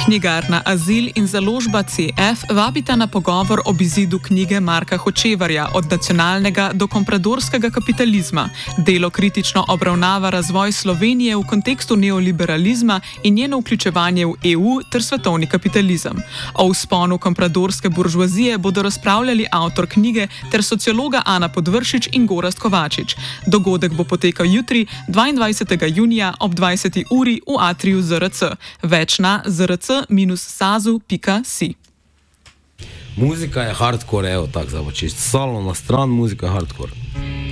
Knjigarna Azil in založba CF vabita na pogovor ob izidu knjige Marka Hočevarja Od nacionalnega do kompradorskega kapitalizma. Delo kritično obravnava razvoj Slovenije v kontekstu neoliberalizma in njeno vključevanje v EU ter svetovni kapitalizem. O vzponu kompradorske buržoazije bodo razpravljali avtor knjige ter sociologa Ana Podvršič in Gorazd Kovačič. Dogodek bo potekal jutri, 22. junija ob 20. uri v atriju ZRC. Več na zrc-sazu.si. Muzika je hardcore, evo tak za očist. Solo na stran, muzika je hardcore.